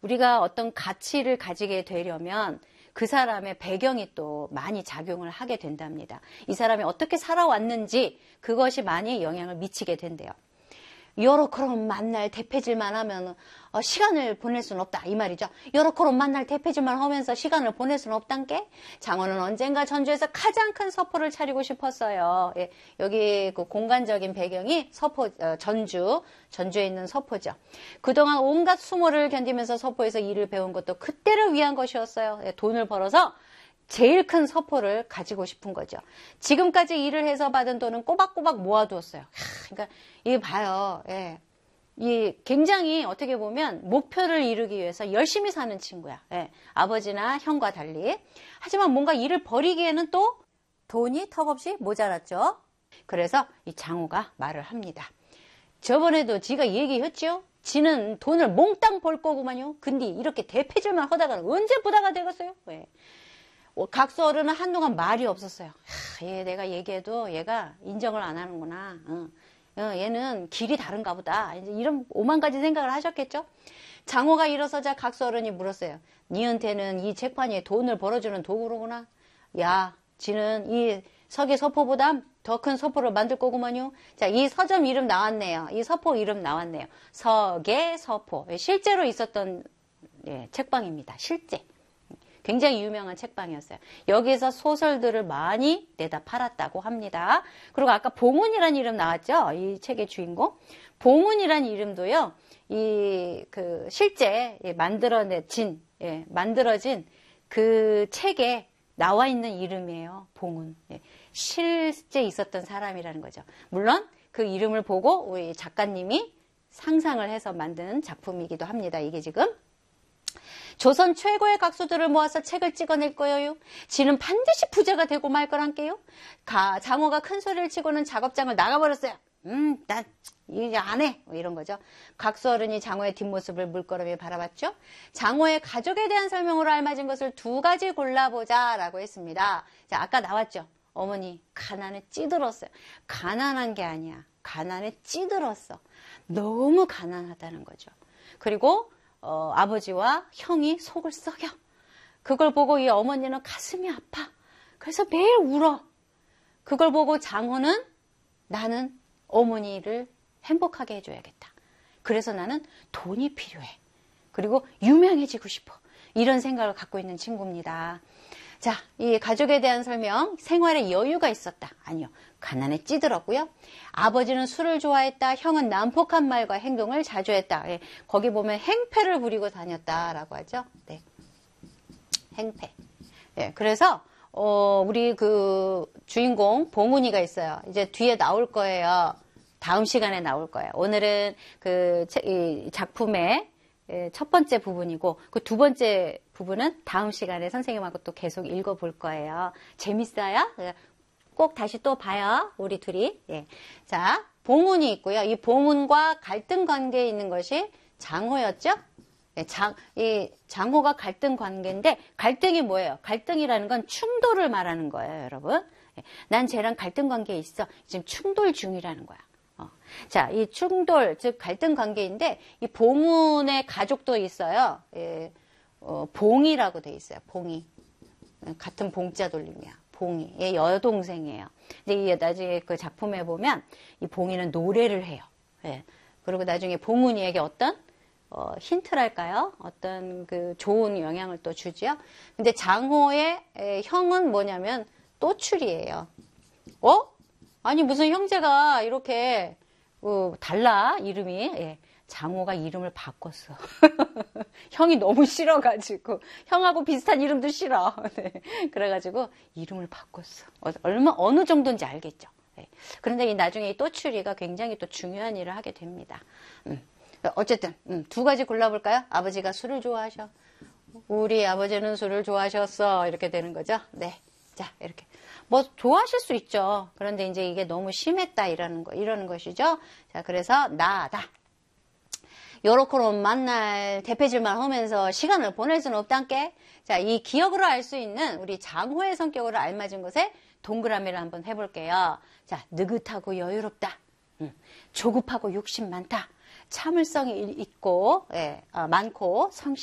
우리가 어떤 가치를 가지게 되려면 그 사람의 배경이 또 많이 작용을 하게 된답니다. 이 사람이 어떻게 살아왔는지 그것이 많이 영향을 미치게 된대요. 여러 그런 만날 대패질만 하면 시간을 보낼 수는 없다 이 말이죠. 여러 그런 만날 대패질만 하면서 시간을 보낼 수는 없단 게 장호는 언젠가 전주에서 가장 큰 서포를 차리고 싶었어요. 예, 여기 그 공간적인 배경이 서포 전주에 있는 서포죠. 그동안 온갖 수모를 견디면서 서포에서 일을 배운 것도 그때를 위한 것이었어요. 예, 돈을 벌어서 제일 큰 서포를 가지고 싶은 거죠. 지금까지 일을 해서 받은 돈은 꼬박꼬박 모아두었어요. 그러니까 이게 봐요. 예. 이 굉장히 어떻게 보면 목표를 이루기 위해서 열심히 사는 친구야. 예. 아버지나 형과 달리. 하지만 뭔가 일을 벌이기에는 또 돈이 턱없이 모자랐죠. 그래서 이 장호가 말을 합니다. 저번에도 지가 얘기했죠. 지는 돈을 몽땅 벌 거구만요. 근데 이렇게 대패질만 하다가는 언제 부자가 되겠어요? 예. 각수 어른은 한동안 말이 없었어요. 얘 내가 얘기해도 얘가 인정을 안 하는구나. 얘는 길이 다른가 보다. 이제 이런 오만 가지 생각을 하셨겠죠? 장호가 일어서자 각수 어른이 물었어요. 니한테는 이 책판이 돈을 벌어주는 도구로구나. 야, 지는 이 서계 서포보다 더 큰 서포를 만들 거구만요. 자, 이 서점 이름 나왔네요. 이 서포 이름 나왔네요. 서계 서포. 실제로 있었던 책방입니다. 실제. 굉장히 유명한 책방이었어요. 여기서 소설들을 많이 내다 팔았다고 합니다. 그리고 아까 봉훈이라는 이름 나왔죠? 이 책의 주인공. 봉훈이라는 이름도요, 실제 만들어진 그 책에 나와 있는 이름이에요. 봉훈. 실제 있었던 사람이라는 거죠. 물론 그 이름을 보고 우리 작가님이 상상을 해서 만든 작품이기도 합니다. 이게 지금. 조선 최고의 각수들을 모아서 책을 찍어낼 거예요. 지는 반드시 부자가 되고 말 거란게요. 장호가 큰 소리를 치고는 작업장을 나가버렸어요. 난 이제 안 해. 이런 거죠. 각수 어른이 장호의 뒷모습을 물끄러미 바라봤죠. 장호의 가족에 대한 설명으로 알맞은 것을 두 가지 골라보자 라고 했습니다. 자, 아까 나왔죠. 어머니 가난에 찌들었어요. 가난한 게 아니야. 가난에 찌들었어. 너무 가난하다는 거죠. 그리고 아버지와 형이 속을 썩여. 그걸 보고 이 어머니는 가슴이 아파. 그래서 매일 울어. 그걸 보고 장호는 나는 어머니를 행복하게 해줘야겠다. 그래서 나는 돈이 필요해. 그리고 유명해지고 싶어. 이런 생각을 갖고 있는 친구입니다. 자, 이 가족에 대한 설명. 생활에 여유가 있었다. 아니요. 가난에 찌들었고요. 아버지는 술을 좋아했다. 형은 난폭한 말과 행동을 자주 했다. 예, 거기 보면 행패를 부리고 다녔다라고 하죠. 네. 행패. 예, 그래서 우리 그 주인공 봉훈이가 있어요. 이제 뒤에 나올 거예요. 다음 시간에 나올 거예요. 오늘은 이 작품의 첫 번째 부분이고 그 두 번째 부분은 다음 시간에 선생님하고 또 계속 읽어볼 거예요. 재밌어요? 꼭 다시 또 봐요. 우리 둘이. 예. 자, 봉훈이 있고요. 이 봉훈과 갈등 관계에 있는 것이 장호였죠? 예, 이 장호가 갈등 관계인데 갈등이 뭐예요? 갈등이라는 건 충돌을 말하는 거예요, 여러분. 예, 난 쟤랑 갈등 관계에 있어. 지금 충돌 중이라는 거야. 자, 이 충돌, 즉 갈등 관계인데 이 봉훈의 가족도 있어요. 예, 봉이라고 돼 있어요. 봉이. 같은 봉자 돌림이야. 봉이. 얘 여동생이에요. 근데 이 나중에 그 작품에 보면 이 봉이는 노래를 해요. 예. 그리고 나중에 봉훈이에게 어떤 힌트랄까요? 어떤 그 좋은 영향을 또 주죠. 근데 장호의 형은 뭐냐면 또출이에요. 아니 무슨 형제가 이렇게 달라 이름이. 예. 장호가 이름을 바꿨어. 형이 너무 싫어가지고 형하고 비슷한 이름도 싫어. 네. 그래가지고 이름을 바꿨어. 어느 정도인지 알겠죠. 네. 그런데 나중에 이 또추리가 굉장히 또 중요한 일을 하게 됩니다. 어쨌든 두 가지 골라볼까요? 아버지가 술을 좋아하셔. 우리 아버지는 술을 좋아하셨어. 이렇게 되는 거죠. 네. 자, 이렇게. 뭐 좋아하실 수 있죠. 그런데 이제 이게 너무 심했다 이러는 것이죠. 자, 그래서 나다. 요렇게는 만날 대패질만 하면서 시간을 보낼 수는 없단께. 자, 이 기억으로 알 수 있는 우리 장호의 성격으로 알맞은 것에 동그라미를 한번 해볼게요. 자, 느긋하고 여유롭다. 조급하고 욕심 많다. 참을성이 있고, 많고 성실.